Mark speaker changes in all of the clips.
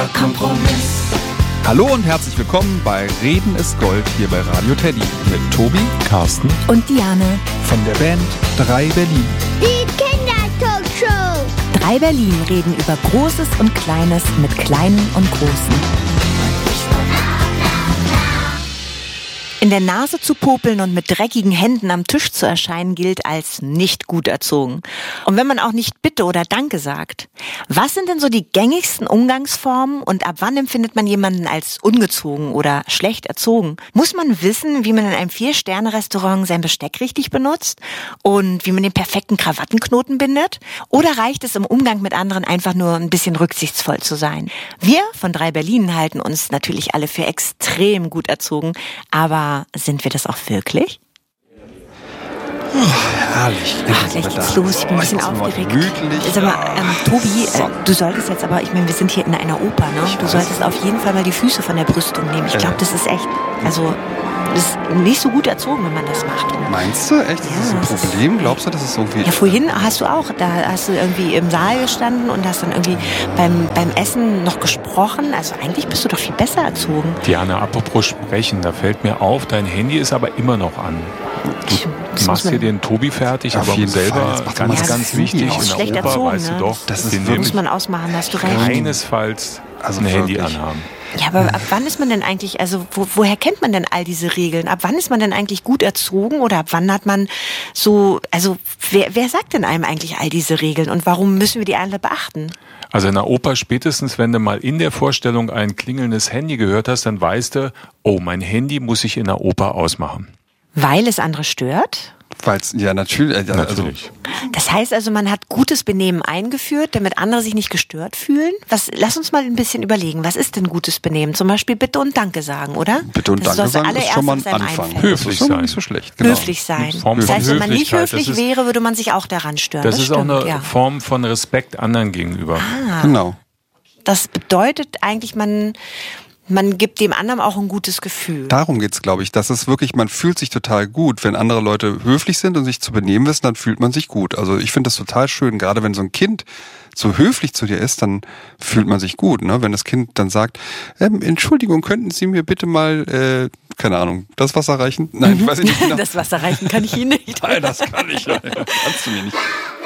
Speaker 1: Kompromiss.
Speaker 2: Hallo und herzlich willkommen bei Reden ist Gold hier bei Radio Teddy mit Tobi,
Speaker 3: Carsten
Speaker 4: und Diane
Speaker 2: von der Band 3 Berlin.
Speaker 5: Die Kindertalkshow.
Speaker 4: 3 Berlin reden über Großes und Kleines mit Kleinen und Großen. In der Nase zu popeln und mit dreckigen Händen am Tisch zu erscheinen, gilt als nicht gut erzogen. Und wenn man auch nicht Bitte oder Danke sagt. Was sind denn so die gängigsten Umgangsformen und ab wann empfindet man jemanden als ungezogen oder schlecht erzogen? Muss man wissen, wie man in einem 4-Sterne-Restaurant sein Besteck richtig benutzt und wie man den perfekten Krawattenknoten bindet? Oder reicht es im Umgang mit anderen einfach nur ein bisschen rücksichtsvoll zu sein? Wir von 3 Berlin halten uns natürlich alle für extrem gut erzogen, aber sind wir das auch wirklich?
Speaker 2: Herrlich.
Speaker 4: Gleich geht's los, ich bin ein bisschen aufgeregt. Sag mal, Tobi, du solltest jetzt aber, ich meine, wir sind hier in einer Oper, ne? Du solltest auf jeden Fall mal die Füße von der Brüstung nehmen. Ich glaube, das ist echt, also, das ist nicht so gut erzogen, wenn man das macht.
Speaker 2: Meinst du? Echt? Ist das ein Problem? Glaubst du, das ist irgendwie...
Speaker 4: Ja, vorhin hast du auch, da hast du irgendwie im Saal gestanden und hast dann irgendwie beim Essen noch gesprochen. Also eigentlich bist du doch viel besser erzogen.
Speaker 3: Diana, apropos sprechen, da fällt mir auf, dein Handy ist aber immer noch an. Du machst hier den Tobi fertig, aber selber ganz wichtig, in der Oper, weißt du doch,
Speaker 4: das muss man ausmachen, hast du recht.
Speaker 3: Keinesfalls ein Handy anhaben.
Speaker 4: Ja, aber ab wann ist man denn eigentlich, also woher kennt man denn all diese Regeln? Ab wann ist man denn eigentlich gut erzogen oder ab wann hat man so, also wer sagt denn einem eigentlich all diese Regeln und warum müssen wir die alle beachten?
Speaker 3: Also in der Oper spätestens, wenn du mal in der Vorstellung ein klingelndes Handy gehört hast, dann weißt du, oh, mein Handy muss ich in der Oper ausmachen.
Speaker 4: Weil es andere stört?
Speaker 2: Ja, natürlich.
Speaker 4: Das heißt also, man hat gutes Benehmen eingeführt, damit andere sich nicht gestört fühlen? Lass uns mal ein bisschen überlegen, was ist denn gutes Benehmen? Zum Beispiel Bitte und Danke sagen, oder?
Speaker 2: Bitte und Danke sagen ist schon mal ein Anfang.
Speaker 3: Höflich sein.
Speaker 2: Nicht so schlecht. Genau.
Speaker 4: Höflich sein. Das heißt, wenn man nicht höflich wäre, würde man sich auch daran stören.
Speaker 3: Das ist auch eine Form von Respekt anderen gegenüber.
Speaker 2: Genau.
Speaker 4: Das bedeutet eigentlich, man gibt dem anderen auch ein gutes Gefühl.
Speaker 2: Darum geht's, glaube ich. Das ist wirklich, man fühlt sich total gut. Wenn andere Leute höflich sind und sich zu benehmen wissen, dann fühlt man sich gut. Also ich finde das total schön. Gerade wenn so ein Kind so höflich zu dir ist, dann fühlt man sich gut. Ne? Wenn das Kind dann sagt, Entschuldigung, könnten Sie mir bitte mal, keine Ahnung, das Wasser reichen? Nein, weiß ich nicht genau.
Speaker 4: Das Wasser reichen kann ich Ihnen nicht.
Speaker 2: Nein, das kann ich. Kannst du mir nicht.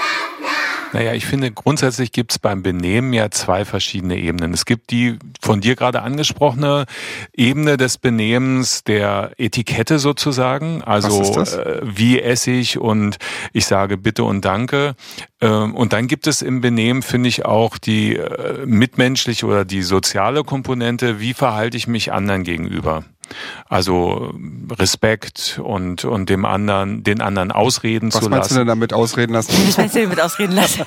Speaker 3: Naja, ich finde, grundsätzlich gibt es beim Benehmen ja 2 verschiedene Ebenen. Es gibt die von dir gerade angesprochene Ebene des Benehmens, der Etikette sozusagen. Also wie esse ich und ich sage Bitte und Danke. Und dann gibt es im Benehmen, finde ich, auch die mitmenschliche oder die soziale Komponente. Wie verhalte ich mich anderen gegenüber? Also Respekt und den anderen ausreden zu lassen.
Speaker 2: Was meinst du denn damit ausreden lassen?
Speaker 4: Was meinst du denn mit ausreden lassen?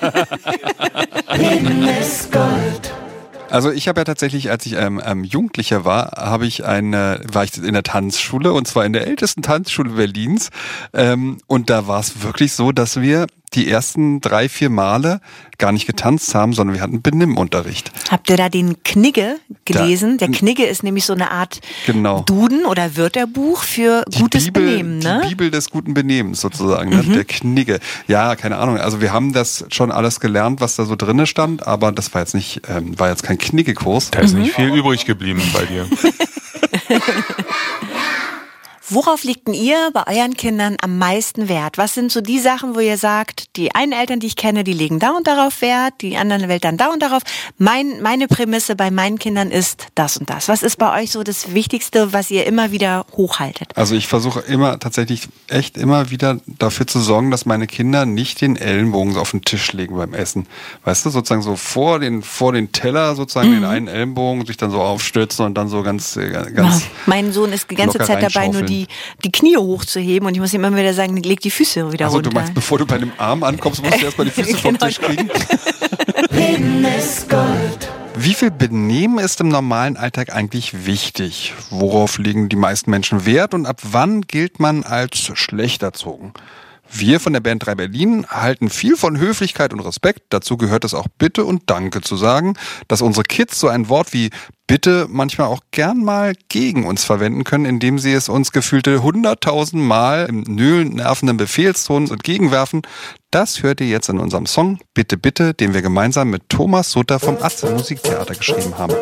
Speaker 1: Reden ist Gold.
Speaker 2: Also ich habe ja tatsächlich, als ich Jugendlicher war, war ich in der Tanzschule und zwar in der ältesten Tanzschule Berlins. Und da war es wirklich so, dass wir die ersten 3-4 Male gar nicht getanzt haben, sondern wir hatten Benimmunterricht.
Speaker 4: Habt ihr da den Knigge gelesen? Der Knigge ist nämlich so eine Art Duden oder Wörterbuch für gutes Benehmen, ne?
Speaker 2: Die Bibel des guten Benehmens sozusagen, ne? Der Knigge. Ja, keine Ahnung. Also wir haben das schon alles gelernt, was da so drinne stand, aber das war jetzt kein Kniggekurs.
Speaker 3: Da ist nicht viel übrig geblieben bei dir.
Speaker 4: Worauf legt denn ihr bei euren Kindern am meisten Wert? Was sind so die Sachen, wo ihr sagt, die einen Eltern, die ich kenne, die legen da und darauf Wert, die anderen Welt dann da und darauf. Meine Prämisse bei meinen Kindern ist das und das. Was ist bei euch so das Wichtigste, was ihr immer wieder hochhaltet? Also
Speaker 2: ich versuche tatsächlich immer wieder dafür zu sorgen, dass meine Kinder nicht den Ellenbogen so auf den Tisch legen beim Essen. Weißt du, sozusagen so vor den Teller sozusagen den einen Ellenbogen sich dann so aufstützen und dann so ganz
Speaker 4: mein Sohn ist die ganze Zeit dabei, nur die Knie hochzuheben und ich muss ihm immer wieder sagen, leg die Füße wieder runter.
Speaker 2: Also du meinst, bevor du bei dem Arm ankommst, musst du erstmal die Füße vom Tisch kriegen?
Speaker 1: Reden ist Gold.
Speaker 2: Wie viel Benehmen ist im normalen Alltag eigentlich wichtig? Worauf legen die meisten Menschen Wert und ab wann gilt man als schlecht erzogen? Wir von der Band 3 Berlin halten viel von Höflichkeit und Respekt. Dazu gehört es auch Bitte und Danke zu sagen, dass unsere Kids so ein Wort wie Bitte manchmal auch gern mal gegen uns verwenden können, indem sie es uns gefühlte 100.000 Mal im nöhlend nervenden Befehlston entgegenwerfen. Das hört ihr jetzt in unserem Song Bitte, Bitte, den wir gemeinsam mit Thomas Sutter vom Atze Musiktheater geschrieben haben.